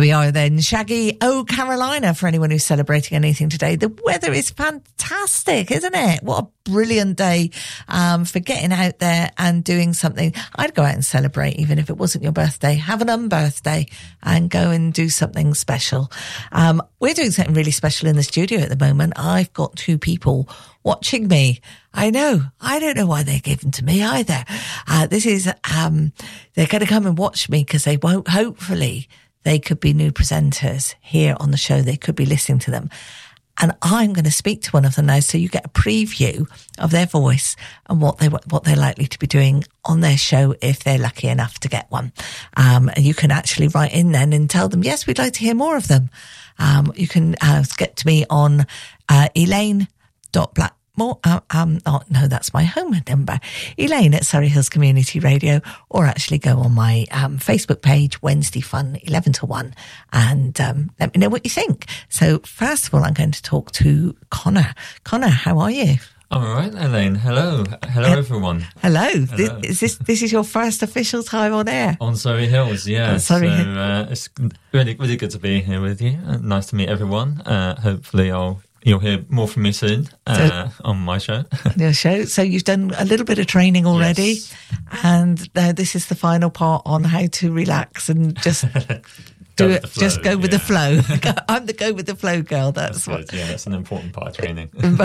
we are then. Shaggy, Oh Carolina, for anyone who's celebrating anything today. The weather is fantastic, isn't it? What a brilliant day for getting out there and doing something. I'd go out and celebrate even if it wasn't your birthday. Have an unbirthday and go and do something special. We're doing something really special in the studio at the moment. I've got two people watching me. I know. I don't know why they're given to me either. This is, they're going to come and watch me because they won't, hopefully they could be new presenters here on the show. They could be listening to them. And I'm going to speak to one of them now, so you get a preview of their voice and what they're likely to be doing on their show if they're lucky enough to get one. And you can actually write in then and tell them, yes, we'd like to hear more of them. You can get to me on Elaine.Blackmore. No, that's my home number. Elaine at Surrey Hills Community Radio, or actually go on my Facebook page, Wednesday Fun, 11 to 1, and let me know what you think. So first of all, I'm going to talk to Connor. Connor, how are you? I'm all right, Elaine. Hello. Hello, everyone. Hello. This is your first official time on air? On Surrey Hills, yeah. It's really, really good to be here with you. Nice to meet everyone. Hopefully you'll hear more from me soon on my show. Your show. So you've done a little bit of training already, yes. And now this is the final part on how to relax and just do it. Just go with the flow. I'm the go with the flow girl. That's what. Good. Yeah, that's an important part of training.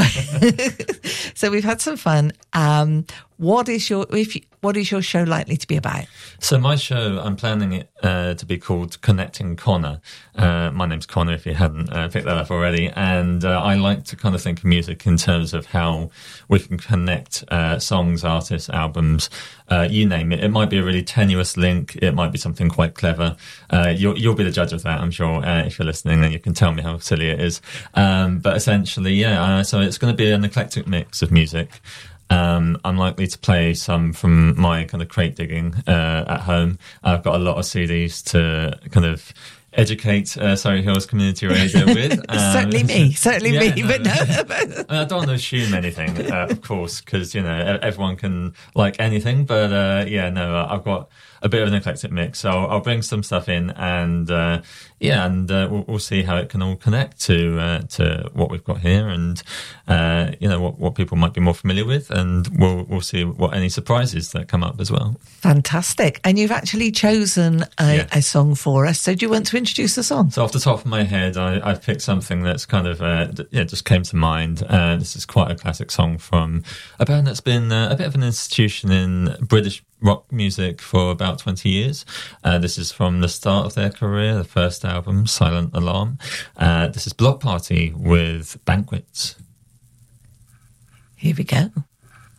So we've had some fun. What is your show likely to be about? So my show, I'm planning it to be called Connecting Connor. My name's Connor, if you hadn't picked that up already. And I like to kind of think of music in terms of how we can connect songs, artists, albums, you name it. It might be a really tenuous link. It might be something quite clever. You'll be the judge of that, I'm sure, if you're listening, and you can tell me how silly it is. But essentially, so it's going to be an eclectic mix of music. I'm likely to play some from my kind of crate digging at home. I've got a lot of CDs to kind of educate Surrey Hills Community Radio with. Certainly me, but no. I don't want to assume anything, of course, because, everyone can like anything. But, I've got a bit of an eclectic mix. So I'll bring some stuff in and we'll see how it can all connect to what we've got here and, what people might be more familiar with. And we'll see what any surprises that come up as well. Fantastic. And you've actually chosen a song for us. So do you want to introduce the song? So off the top of my head, I've picked something that's kind of, just came to mind. This is quite a classic song from a band that's been a bit of an institution in British rock music for about 20 years. This is from the start of their career, the first album, Silent Alarm. This is Block Party with Banquets. Here we go.